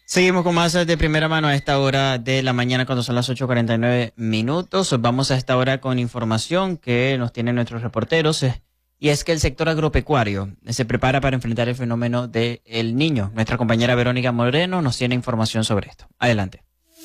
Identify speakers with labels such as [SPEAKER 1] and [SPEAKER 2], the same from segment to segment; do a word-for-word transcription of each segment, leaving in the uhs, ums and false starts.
[SPEAKER 1] Seguimos con más de primera mano a esta hora de la mañana cuando son las ocho cuarenta y nueve minutos. Vamos a esta hora con información que nos tienen nuestros reporteros y es que el sector agropecuario se prepara para enfrentar el fenómeno del Niño. Nuestra compañera Verónica Moreno nos tiene información sobre esto. Adelante.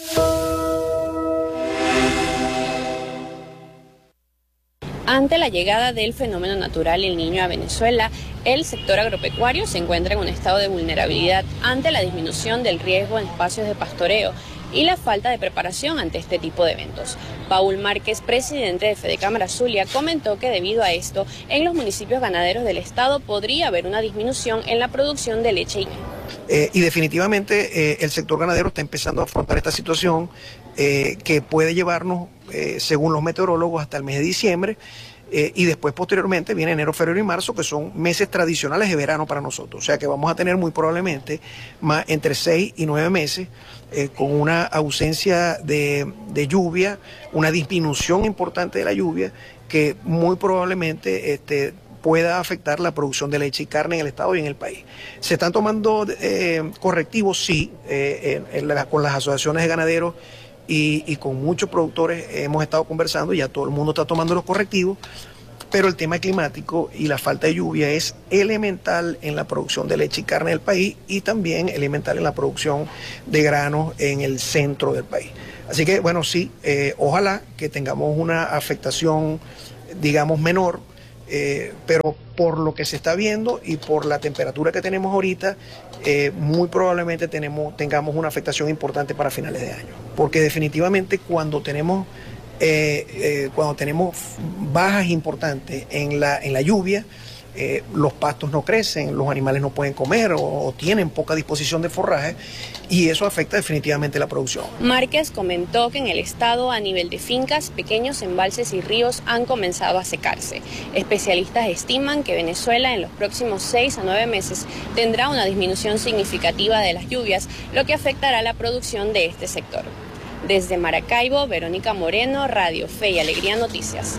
[SPEAKER 2] Ante la llegada del fenómeno natural El Niño a Venezuela, el sector agropecuario se encuentra en un estado de vulnerabilidad ante la disminución del riesgo en espacios de pastoreo y la falta de preparación ante este tipo de eventos. Paul Márquez, presidente de Fedecámara Zulia, comentó que debido a esto, en los municipios ganaderos del estado podría haber una disminución en la producción de leche y
[SPEAKER 3] Eh, y definitivamente eh, el sector ganadero está empezando a afrontar esta situación eh, que puede llevarnos, eh, según los meteorólogos, hasta el mes de diciembre eh, y después posteriormente viene enero, febrero y marzo, que son meses tradicionales de verano para nosotros. O sea que vamos a tener muy probablemente más entre seis y nueve meses eh, con una ausencia de, de lluvia, una disminución importante de la lluvia que muy probablemente este, pueda afectar la producción de leche y carne en el estado y en el país. ¿Se están tomando eh, correctivos? Sí, eh, en, en la, con las asociaciones de ganaderos y, y con muchos productores hemos estado conversando, ya todo el mundo está tomando los correctivos, pero el tema climático y la falta de lluvia es elemental en la producción de leche y carne del país y también elemental en la producción de granos en el centro del país. Así que, bueno, sí, eh, ojalá que tengamos una afectación, digamos, menor, Eh, pero por lo que se está viendo y por la temperatura que tenemos ahorita, eh, muy probablemente tenemos, tengamos una afectación importante para finales de año. Porque definitivamente cuando tenemos, eh, eh, cuando tenemos bajas importantes en la, en la lluvia, eh, los pastos no crecen, los animales no pueden comer o, o tienen poca disposición de forraje y eso afecta definitivamente la producción.
[SPEAKER 2] Márquez comentó que en el estado, a nivel de fincas, pequeños embalses y ríos han comenzado a secarse. Especialistas estiman que Venezuela en los próximos seis a nueve meses tendrá una disminución significativa de las lluvias, lo que afectará la producción de este sector. Desde Maracaibo, Verónica Moreno, Radio Fe y Alegría Noticias.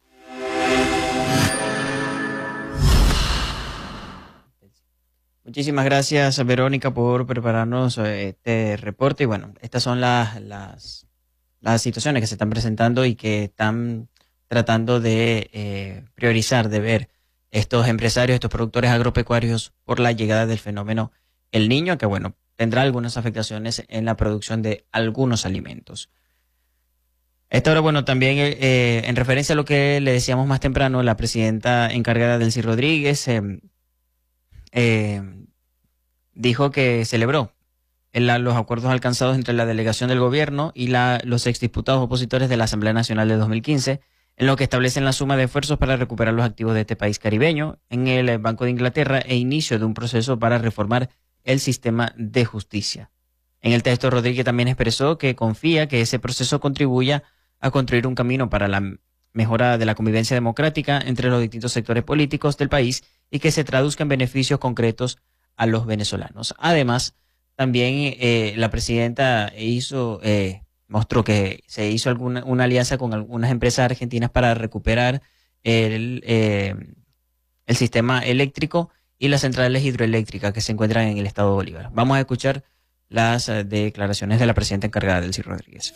[SPEAKER 1] Muchísimas gracias, Verónica, por prepararnos este reporte. Y bueno, estas son las, las, las situaciones que se están presentando y que están tratando de eh, priorizar, de ver estos empresarios, estos productores agropecuarios por la llegada del fenómeno El Niño, que bueno, tendrá algunas afectaciones en la producción de algunos alimentos. Esta hora, bueno, también eh, en referencia a lo que le decíamos más temprano, la presidenta encargada, Delcy Rodríguez, eh, Eh, dijo que celebró el, los acuerdos alcanzados entre la delegación del gobierno y la, los exdiputados opositores de la Asamblea Nacional de dos mil quince, en lo que establecen la suma de esfuerzos para recuperar los activos de este país caribeño en el Banco de Inglaterra e inicio de un proceso para reformar el sistema de justicia. En el texto, Rodríguez también expresó que confía que ese proceso contribuya a construir un camino para la mejora de la convivencia democrática entre los distintos sectores políticos del país y que se traduzca en beneficios concretos a los venezolanos. Además, también eh, la presidenta hizo, eh, mostró que se hizo alguna, una alianza con algunas empresas argentinas para recuperar el, eh, el sistema eléctrico y las centrales hidroeléctricas que se encuentran en el estado de Bolívar. Vamos a escuchar las uh, declaraciones de la presidenta encargada, Delcy Rodríguez.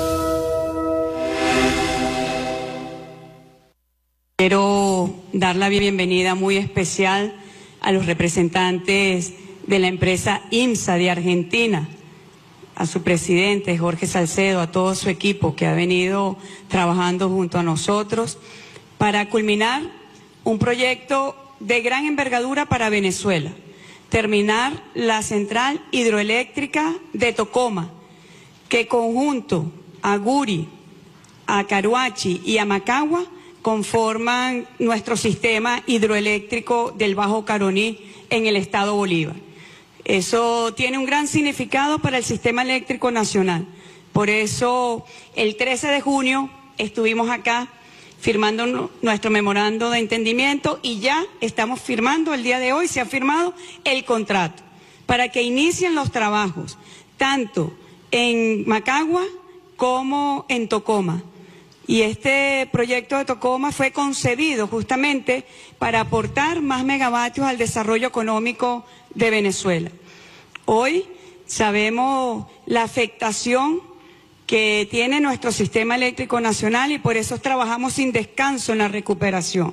[SPEAKER 4] Quiero dar la bienvenida muy especial a los representantes de la empresa IMSA de Argentina, a su presidente Jorge Salcedo, a todo su equipo que ha venido trabajando junto a nosotros para culminar un proyecto de gran envergadura para Venezuela, terminar la central hidroeléctrica de Tocoma, que conjunto a Guri, a Caruachi y a Macagua conforman nuestro sistema hidroeléctrico del Bajo Caroní en el estado Bolívar. Eso tiene un gran significado para el sistema eléctrico nacional. Por eso, el trece de junio estuvimos acá firmando nuestro memorando de entendimiento y ya estamos firmando, el día de hoy se ha firmado el contrato para que inicien los trabajos, tanto en Macagua como en Tocoma. Y este proyecto de Tocoma fue concebido justamente para aportar más megavatios al desarrollo económico de Venezuela. Hoy Sabemos la afectación que tiene nuestro sistema eléctrico nacional y por eso trabajamos sin descanso en la recuperación.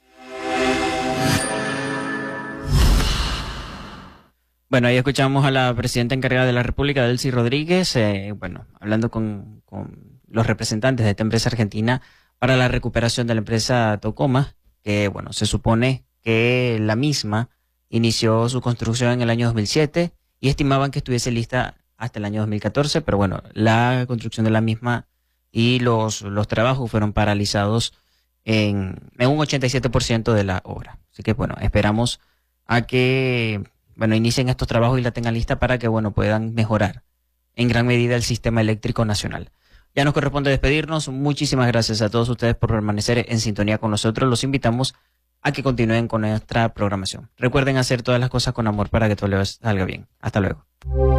[SPEAKER 1] Bueno, ahí escuchamos a la presidenta encargada de la República, Delcy Rodríguez, eh, bueno, hablando con, con los representantes de esta empresa argentina para la recuperación de la empresa Tocoma, que bueno, se supone que la misma inició su construcción en el año dos mil siete y estimaban que estuviese lista hasta el año dos mil catorce, pero bueno, la construcción de la misma y los, los trabajos fueron paralizados en, en un ochenta y siete por ciento de la obra. Así que bueno, esperamos a que bueno, inicien estos trabajos y la tengan lista para que, bueno, puedan mejorar en gran medida el sistema eléctrico nacional. Ya nos corresponde despedirnos. Muchísimas gracias a todos ustedes por permanecer en sintonía con nosotros. Los invitamos a que continúen con nuestra programación. Recuerden hacer todas las cosas con amor para que todo les salga bien. Hasta luego.